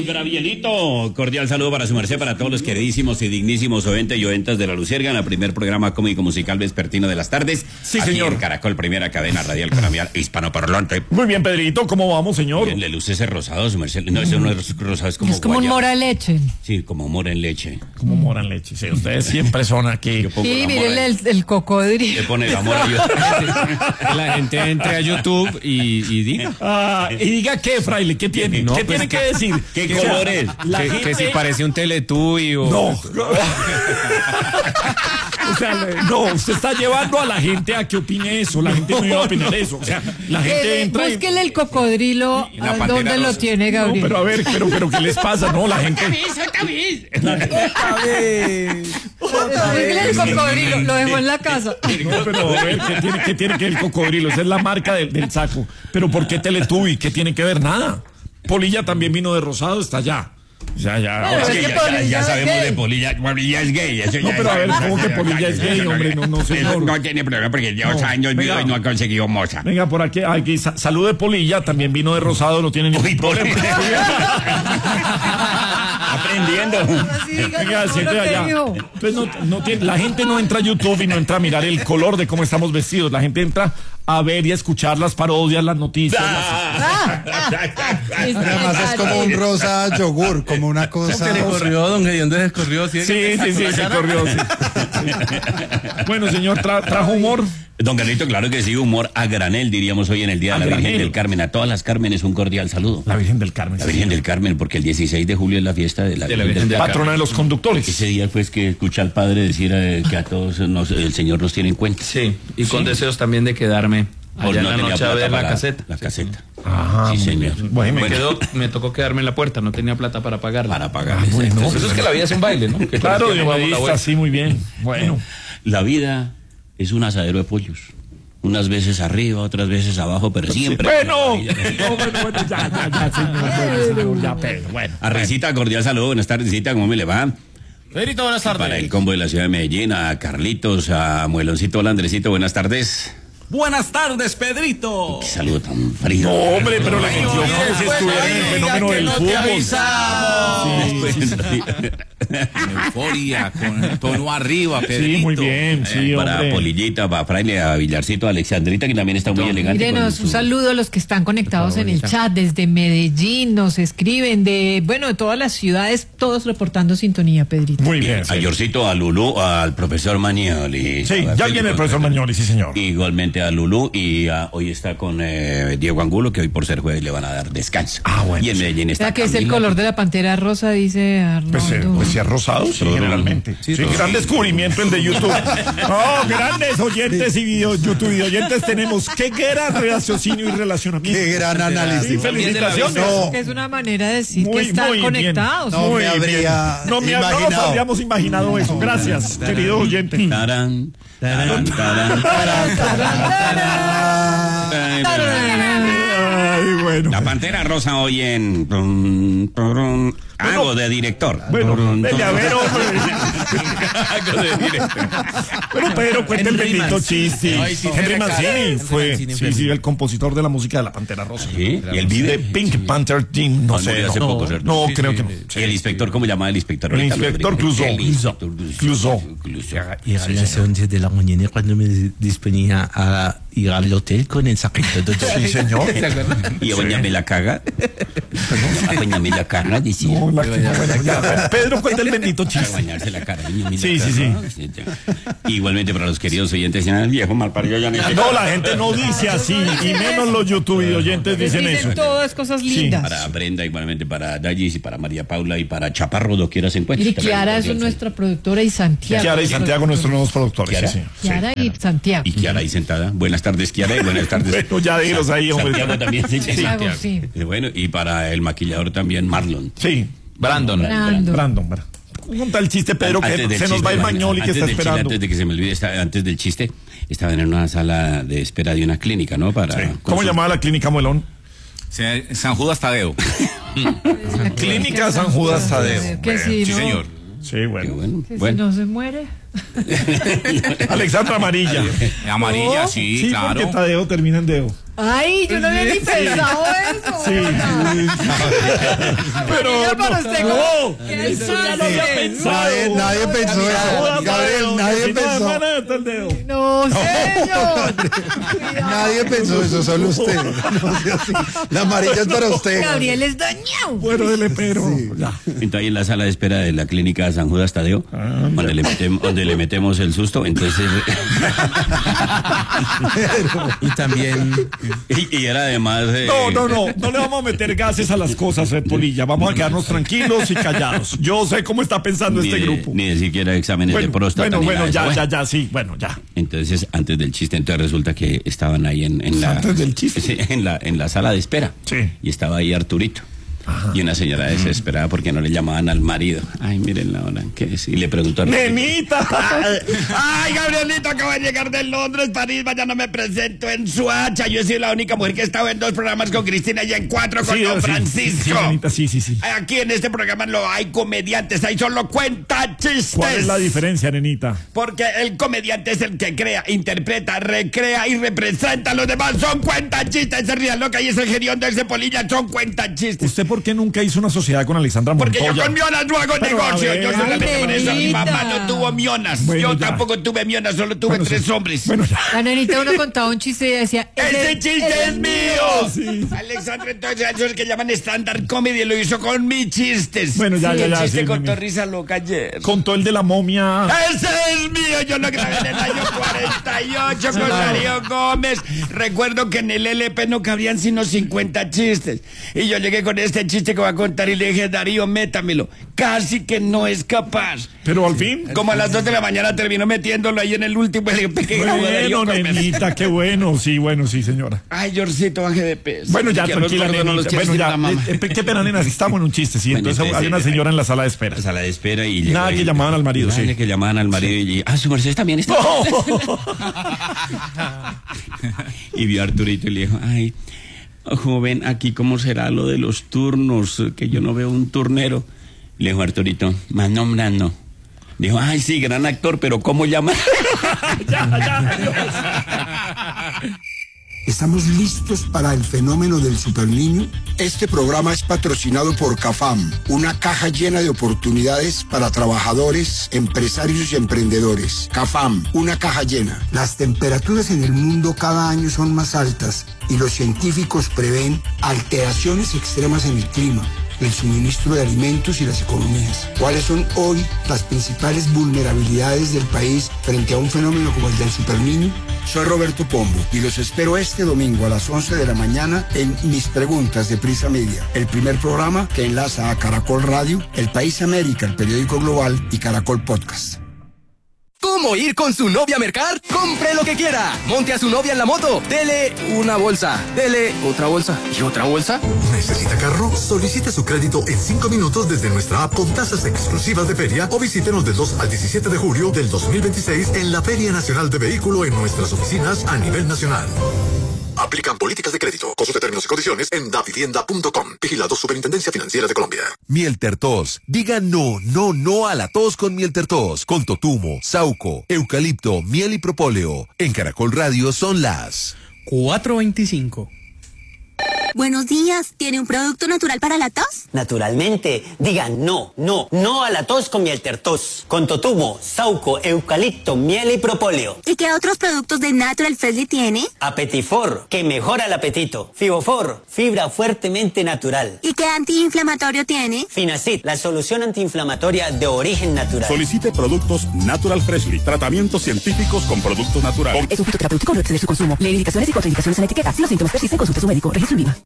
Don Gravielito, cordial saludo para su merced, para todos los queridísimos y dignísimos oyentes y oyentas de La Luciérnaga, el primer programa cómico musical vespertino de las tardes. Sí, aquí señor. en Caracol, primera cadena radial colombiana hispanoparlante. Muy bien, Pedrito, ¿cómo vamos, señor? Bien, le luce ese rosado, su merced. No, eso no es rosado, es como Es como un guayaba. mora de leche. Sí, como mora en leche. Como moran leche, sí, ustedes siempre son aquí. Yo pongo Sí, la mírenle mora el le cocodrilo. pone la mora yo. Que la gente entre a YouTube y diga Y diga qué, fraile, ¿qué tiene? No, ¿Qué pues, tiene que decir? ¿Qué O sea, color es? la que gente- si parece un Teletubby o... No. O sea, no, usted está llevando a la gente a que opine eso. La gente no iba a opinar eso. O sea, la gente entra y... Búsquele el cocodrilo. la ¿A pantera ¿Dónde lo rosa. tiene, No, Gabriel? pero a ver, pero ¿qué les pasa? No, la gente... Búsquele el cocodrilo. Lo dejó en la casa. No, pero a ver, ¿qué tiene que ver el cocodrilo? Esa es la marca del saco. Pero ¿por qué Teletubby? ¿Qué tiene que ver? Nada. Polilla también vino de rosado, está allá. Ya. Es que Es que ya Polilla sabemos es gay. de Polilla. Polilla es gay. Eso No, ya pero a ver, es- ¿cómo que Polilla es gay, hombre? No, señor. No tiene problema porque lleva 2 años vivo y no ha conseguido moza. Venga, por aquí salud de Polilla, también vino de rosado, no tiene ningún Uy, problema. Aprendiendo. Venga, siente allá. Entonces no tiene, la gente no entra a YouTube y no entra a mirar el color de cómo estamos vestidos. La gente entra a ver y a escuchar las parodias, las noticias. Además es como un rosa yogur, como una cosa. Se le corrió, don Gediondo se corrió. Sí, se corrió. Sí. Bueno, señor, trajo humor. Don Carlito, claro que sí, humor a granel, diríamos hoy en el Día de la Virgen granel. del Carmen. A todas las Cármenes un cordial saludo. La Virgen del Carmen. La Virgen del Carmen, porque el 16 de julio es la fiesta de la Virgen del Patrona de Carmen. los conductores. Ese día pues que escucha al Padre decir que a todos el Señor nos tiene en cuenta. Sí, y con deseos también de quedarme Por allá en no la tenía noche a plata ver la para caseta. La caseta. Ajá, Sí, muy señor. bien. Bueno, Me tocó quedarme en la puerta, no tenía plata para pagarla. Para pagarle. bueno. Eso es que la vida es un baile, ¿no? Que Claro, todos vamos a la Diomedes, vuelta. así muy bien. Bueno. La vida es un asadero de pollos. Unas veces arriba, otras veces abajo, pero siempre. Bueno, ya, señor, ya, Pedro, bueno. A Risita, cordial saludo. Buenas tardes, Risita, ¿cómo me le va? Pedrito, buenas tardes. Para el combo de la ciudad de Medellín, a Carlitos, a Mueloncito, hola Andresito, buenas tardes. Buenas tardes, Pedrito. Qué saludo tan frío. No, hombre, pero la metió como si estuviera en el fenómeno del fútbol. Euforia, con el tono arriba, Pedrito. Sí, muy bien, sí, Para hombre. Polillita, para Fraile, a Villarcito, a Alexandrita, que también está muy elegante. Mírenos, con un su- saludo a los que están conectados en el chat desde Medellín, nos escriben de todas las ciudades, todos reportando sintonía, Pedrito. Muy bien. A Yorcito, a Lulú, al profesor Mañoli. Sí, A ya Felipe viene el profesor González. Mañoli, sí, señor. Igualmente a Lulú y hoy está con Diego Angulo, que hoy por ser jueves le van a dar descanso. Ah, bueno, Y en sí. Medellín O está sea, que es el Camila. color de la pantera rosa, dice Arnoldo. Pues si es rosado, sí, generalmente. Sí, gran descubrimiento el de YouTube. No, grandes oyentes y YouTube oyentes tenemos. Qué gran raciocinio y relacionamiento. Qué gran análisis. Sí, felicitaciones. No, Que es una manera de decir Muy, que están muy bien. conectados. No Muy me habría bien. No nos imaginado. habríamos imaginado eso. Gracias, querido oyente. Tarán, tarán, tarán, Ay, bueno. La Pantera Rosa hoy en... Hago de director. Bueno, vete a ver, hombre. Hago de director. Bueno, Pedro, cuenta el bendito chiste. Ay, sí, Henry Henry Mancini fue, Mancini. sí, el compositor de la música de la Pantera Rosa. ¿Sí? ¿Y el De vive? Pink Panther Team, no sé. Murió hace No, poco, ¿cierto? no, Sí, creo sí, que no. sí. ¿Y el inspector cómo llamaba el inspector? El Ahorita lo inspector averiguo. Clouseau. El inspector Clouseau. Y a las 11 de la mañana cuando me disponía a ir al hotel con el saquito de Sí, señor. Y a doña me la caga. A doña me la caga, decía. No, bueno, ya. Pedro, cuenta el bendito Para chiste. bañarse la cara. doña me la Sí, caga. sí, Ya. Igualmente para los queridos oyentes, el viejo malparido ya no sé. No, la gente no dice así, y menos los YouTube oyentes dicen eso. Dicen todas cosas lindas. Para Brenda, igualmente para Dayis y para María Paula y para Chaparro, doquiera se encuentra. Y Kiara es nuestra productora y Santiago. Kiara y Santiago, nuestros nuevos productores. Kiara. Sí, sí. Kiara y Santiago. Y Kiara ahí sentada. Buenas tardes, Kiara, y buenas tardes. Bueno, ya dilos ahí, hombre. Santiago también. Sí, Santiago, sí. Bueno, y para el maquillador también, Marlon. Sí, Brandon. Brandon. Brandon. Cuenta el chiste, Pedro, Antes que del se nos chiste, va el Mañoli que antes está del chiste, esperando. Antes de que se me olvide, antes del chiste, estaban en una sala de espera de una clínica, ¿no? Para Sí. ¿Cómo llamaba la clínica Muelón? San Judas Tadeo. Clínica San Judas Tadeo. Que si Sí, no, señor. Sí, Qué bueno. bueno. que si Bueno. no se muere. Alexandra Amarilla. Amarilla, sí, Sí, claro. porque Tadeo termina en Deo. Ay, yo no había ni pensado eso. Sí. Pero para usted, no, ¿qué eso ya lo había pensado. Nadie pensó eso. Gabriel, nadie pensó. No, señor. Nadie pensó eso, solo usted. No sea así. La amarilla es para usted. Gabriel es dañado. Bueno, dele, pero. Ya. Entonces ahí en la sala de espera de la clínica San Judas Tadeo, donde le metemos el susto, entonces Y también y era además No le vamos a meter gases a las cosas, Polilla. Vamos a quedarnos tranquilos y callados. Yo sé cómo está pensando ni este de- grupo. ni de siquiera exámenes de próstata. ni nada de eso. Ya, sí, bueno, ya. Entonces, antes del chiste, entonces resulta que estaban ahí en la... Antes del chiste. Sí, en la sala de espera. Sí. Y estaba ahí Arturito. Y una señora desesperada porque no le llamaban al marido. Ay, miren la hora, ¿qué es? Y le preguntó a Arturito. ¡Nenita! Ay, Gabrielito, acabo de llegar de Londres, París, mañana me presento en Suacha. Yo he sido la única mujer que he estado en 2 programas con Cristina y en 4 con Don Francisco. Sí, nenita, sí. Aquí en este programa no hay comediantes, hay solo cuentachistes. ¿Cuál es la diferencia, nenita? Porque el comediante es el que crea, interpreta, recrea y representa a los demás. Son cuentachistes. Ese Rías Loca y ese Geriondo, ese Polilla son cuentachistes. ¿Usted por qué nunca hizo una sociedad con Alexandra Montoya? Porque yo con mionas no hago Pero, negocio. a ver, Yo solamente por eso. Mi nenita. mamá no tuvo mionas. Bueno, Yo ya. tampoco tuve mionas, solo tuve Bueno, 3 sí. hombres. Bueno, ya. La nenita uno contaba un chiste y decía, ¡Ese chiste es mío! Sí. Alexandra, entonces, esos que llaman stand-up comedy, lo hizo con mis chistes. Bueno, ya, El chiste sí, contó nene. Risa Loca ayer. Contó el de la momia. ¡Ese es mío! Yo lo grabé en el año 48 con Darío Gómez. Recuerdo que en el LP no cabrían sino 50 chistes. Y yo llegué con este chiste que voy a contar y le dije, Darío, métamelo. Casi que no es capaz. Pero al fin. Como a las 2 de la mañana terminó metiéndolo ahí en el último LP que grabó Darío Bueno, Gómez. nenita, qué bueno, sí, señora. Ay, Yorcito, baje de peso. Bueno, ya, Que a los tranquila, gordos no los nenita. quiere Bueno, ya, la mamá. qué pena, nena, si estamos en un chiste, sí. Bueno, Entonces hay una sí, señora en la sala de espera. La sala de espera y llegó Nada ahí. que llamaban al marido, Nada sí. que llamaban al marido y su merced también está. Y vio a Arturito y le dijo, ay, joven, aquí cómo será lo de los turnos, que yo no veo un turnero. Le dijo Arturito, más nombrando. Dijo, ay, sí, gran actor, pero ¿cómo llama? ¿Estamos listos para el fenómeno del superniño? Este programa es patrocinado por CAFAM, una caja llena de oportunidades para trabajadores, empresarios y emprendedores. CAFAM, una caja llena. Las temperaturas en el mundo cada año son más altas y los científicos prevén alteraciones extremas en el clima, el suministro de alimentos y las economías. ¿Cuáles son hoy las principales vulnerabilidades del país frente a un fenómeno como el del superniño? Soy Roberto Pombo y los espero este domingo a las 11 de la mañana en Mis Preguntas de Prisa Media, el primer programa que enlaza a Caracol Radio, El País América, el periódico global y Caracol Podcast. ¿Cómo ir con su novia a mercar? Compre lo que quiera. Monte a su novia en la moto. Dele una bolsa. Dele otra bolsa. ¿Y otra bolsa? ¿Necesita carro? Solicite su crédito en 5 minutos desde nuestra app con tasas exclusivas de feria o visítenos del 2 al 17 de julio del 2026 en la Feria Nacional de Vehículo en nuestras oficinas a nivel nacional. Aplican políticas de crédito. Consulte términos y condiciones en davivienda.com. Vigilado Superintendencia Financiera de Colombia. Miel Tertos. Diga no a la tos con Miel Tertos. Con totumo, sauco, eucalipto, miel y propóleo. En Caracol Radio son las 4:25. Buenos días, ¿tiene un producto natural para la tos? Naturalmente, digan no a la tos con Miel Tertos, con totumo, sauco, eucalipto, miel y propóleo. ¿Y qué otros productos de Natural Freshly tiene? Apetifor, que mejora el apetito. Fibofor, fibra fuertemente natural. ¿Y qué antiinflamatorio tiene? Finacid, la solución antiinflamatoria de origen natural. Solicite productos Natural Freshly, tratamientos científicos con productos naturales. Es un fitoterapéutico, no exceder su consumo. Lee indicaciones y contraindicaciones en la etiqueta. Si los síntomas persisten, consulte a su médico. Registro INVIMA.